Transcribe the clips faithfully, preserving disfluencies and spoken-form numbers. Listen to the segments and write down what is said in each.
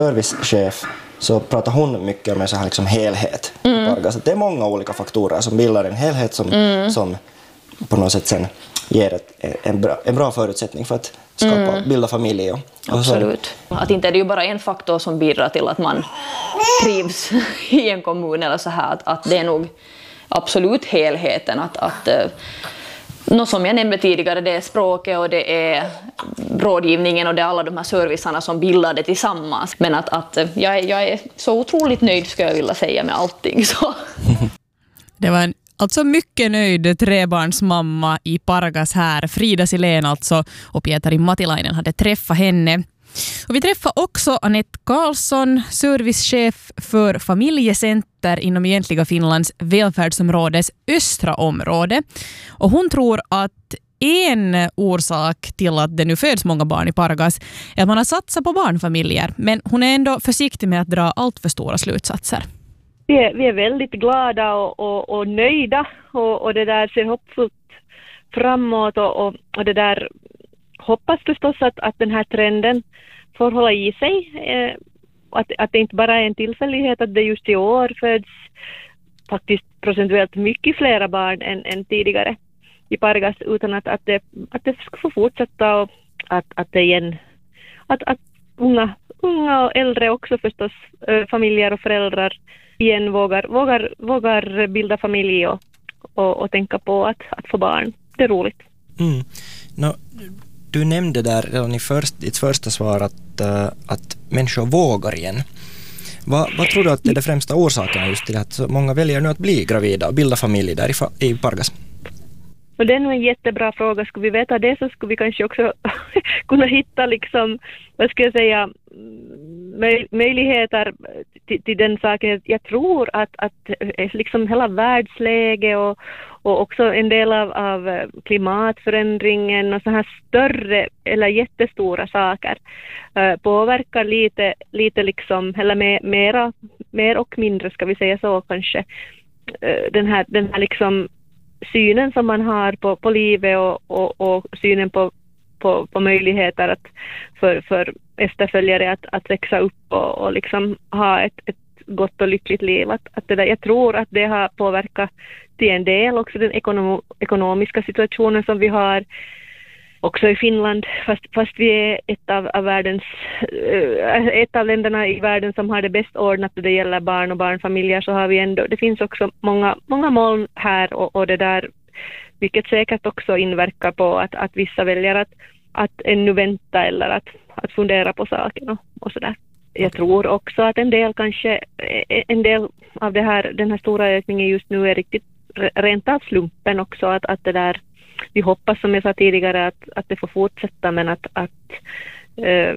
servicechef så pratar hon mycket om en så här liksom helhet. Mm. Det är många olika faktorer som bildar en helhet som, mm. som på något sätt sen ger ett, en, bra, en bra förutsättning för att skapa, mm. bilda familj. Och, och Absolut. Så. Att inte är det ju bara en faktor som bidrar till att man trivs i en kommun eller så här. Att, att det är nog absolut helheten. Att, att, något som jag nämnde tidigare, det är språket och det är rådgivningen och det är alla de här servicerna som bildar det tillsammans. Men att, att jag, är, jag är så otroligt nöjd, ska jag vilja säga, med allting. Så. Det var en alltså mycket nöjd trebarnsmamma i Pargas här, Frida Silén alltså, och Pietari Matilainen hade träffat henne. Och vi träffade också Anette Karlsson, servicechef för familjecenter inom egentliga Finlands välfärdsområdes östra område. Och hon tror att en orsak till att det nu föds många barn i Pargas är att man har satsat på barnfamiljer. Men hon är ändå försiktig med att dra allt för stora slutsatser. Vi är, vi är väldigt glada och, och, och nöjda och, och det där ser hoppfullt framåt och, och, och det där hoppas förstås att, att den här trenden får hålla i sig. Eh, att, att det inte bara är en tillfällighet att det just i år föds faktiskt procentuellt mycket flera barn än, än tidigare i Pargas, utan att, att, det, att det ska få fortsätta och att, att det igen att, att unga, unga och äldre också förstås, äh, familjer och föräldrar igen vågar, vågar, vågar bilda familj och, och, och tänka på att, att få barn. Det är roligt. Mm. No, du nämnde där redan i först, ditt första svar att, uh, att människor vågar igen. Va, vad tror du att det är de främsta orsakerna just till att så många väljer nu att bli gravida och bilda familj där i, i Pargas? Och det är nog en jättebra fråga. Skulle vi veta det så skulle vi kanske också kunna hitta liksom, vad ska jag säga, möj- möjligheter till, till den saken. Jag tror att, att liksom hela världsläge och, och också en del av, av klimatförändringen och så här större eller jättestora saker uh, påverkar lite, lite liksom, eller mer, mera, mer och mindre ska vi säga så kanske, uh, den här, den här liksom synen som man har på, på livet och, och, och synen på, på, på möjligheter att för, för efterföljare att, att växa upp och, och liksom ha ett, ett gott och lyckligt liv. Att, att det där, jag tror att det har påverkat till en del också den ekonom, ekonomiska situationen som vi har också i Finland, fast, fast vi är ett av, av världens ett av länderna i världen som har det bäst ordnat när det gäller barn och barnfamiljer, så har vi ändå, det finns också många, många moln här och, och det där, vilket säkert också inverkar på att, att vissa väljer att, att ännu vänta eller att, att fundera på saken och, och sådär. Jag tror också att en del kanske, en del av det här, den här stora ökningen just nu är riktigt rent av slumpen också, att, att det där, vi hoppas som jag sa tidigare att, att det får fortsätta, men att, att eh,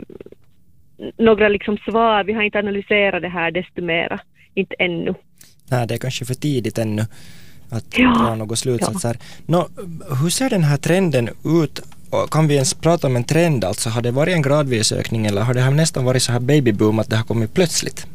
några liksom svar, vi har inte analyserat det här desto mera, inte ännu. Nej, det är kanske för tidigt ännu att ja, dra några slutsatser. Ja. Nå, hur ser den här trenden ut? Kan vi ens prata om en trend? Alltså, har det varit en gradvis ökning eller har det här nästan varit så här babyboom att det har kommit plötsligt?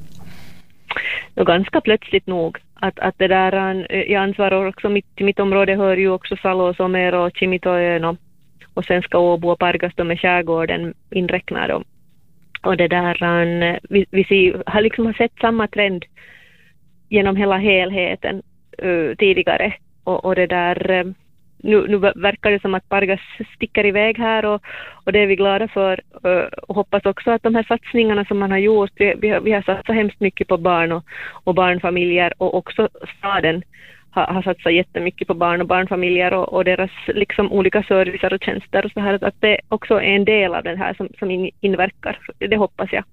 Och ganska plötsligt nog. Att, att det där, jag ansvarar också, mitt, till mitt område hör ju också Salo, Somero och Kimitoön och, och sen ska Åbo och Pargas med skärgården inräknade. Och, och det där, vi, vi ser, har liksom har sett samma trend genom hela helheten uh, tidigare. Och, och det där, uh, nu, nu verkar det som att Pargas sticker iväg här och, och det är vi glada för. Uh, och hoppas också att de här satsningarna som man har gjort, vi, vi, har, vi har satsat hemskt mycket på barn och, och barnfamiljer, och också staden har, har satsat jättemycket på barn och barnfamiljer och, och deras liksom olika servicer och tjänster och så här, att det också är en del av den här som, som in, inverkar. Det hoppas jag.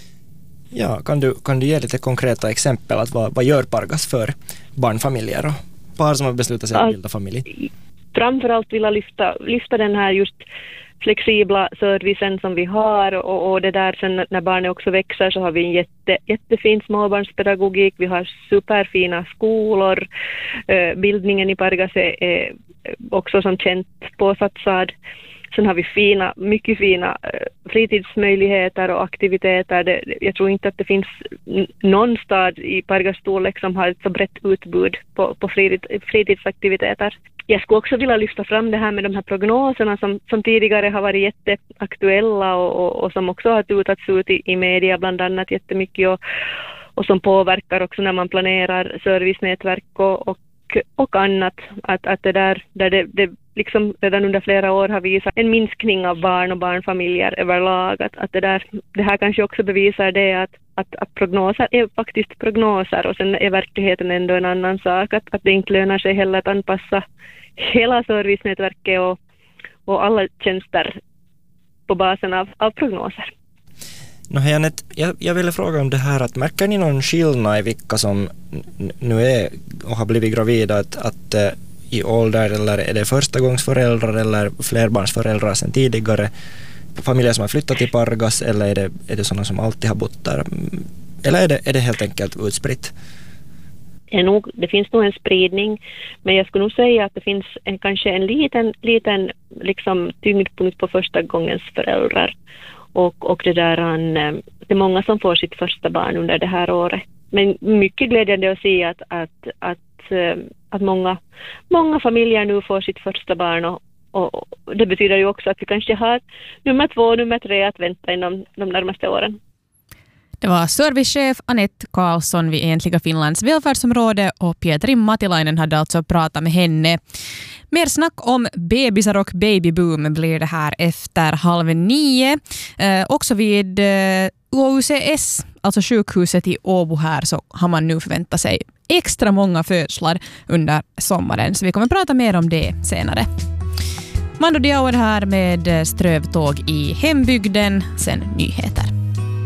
Ja, kan du, kan du ge lite konkreta exempel att vad, vad gör Pargas för barnfamiljer och par som har beslutat sig att bilda familj? Framförallt vill jag lyfta, lyfta den här just flexibla servicen som vi har, och, och det där sen när barnen också växer så har vi en jätte, jättefin småbarnspedagogik, vi har superfina skolor, eh, bildningen i Pargas är, är också som känt påsatsad. Sen har vi fina, mycket fina eh, fritidsmöjligheter och aktiviteter. Det, jag tror inte att det finns n- någon stad i Pargas storlek som har ett så brett utbud på, på fritid, fritidsaktiviteter. jag skulle också vilja lyfta fram det här med de här prognoserna som, som tidigare har varit jätteaktuella och, och, och som också har tutats ut i, i media bland annat jättemycket och, och som påverkar också när man planerar servicenätverk och, och, och annat. Att, att det där, där det, det liksom redan under flera år har visat en minskning av barn och barnfamiljer överlag. Att, att det, där, det här kanske också bevisar det att, att, att prognoser är faktiskt prognoser och sen är verkligheten ändå en annan sak. Att, att det inte lönar sig heller att anpassa hela servicenätverket och, och alla tjänster på basen av, av prognoser. No, hej Anette, jag, jag ville fråga om det här att märker ni någon skillnad i vilka som nu är och har blivit gravida att, att äh, i ålder eller är det förstagångsföräldrar eller flerbarnsföräldrar sedan tidigare, familjer som har flyttat till Pargas eller är det, är det sådana som alltid har bott där eller är det, är det helt enkelt utspritt? Är nog, det finns nog en spridning, men jag skulle nog säga att det finns en, kanske en liten, liten liksom, tyngdpunkt på första gångens föräldrar. Och, och det, där, det är många som får sitt första barn under det här året. Men mycket glädjande att se att, att, att, att många, många familjer nu får sitt första barn. Och, och det betyder ju också att vi kanske har nummer två och nummer tre att vänta inom de närmaste åren. Det var servicechef Anette Karlsson vid Äntliga Finlands välfärdsområde och Pietari Matilainen hade alltså pratat med henne. Mer snack om bebisar och babyboom blir det här efter halv nio. Eh, också vid eh, O U C S, alltså sjukhuset i Åbo här, så har man nu förväntat sig extra många födslar under sommaren. Så vi kommer prata mer om det senare. Mando Diauer här med strövtåg i hembygden, sen nyheter.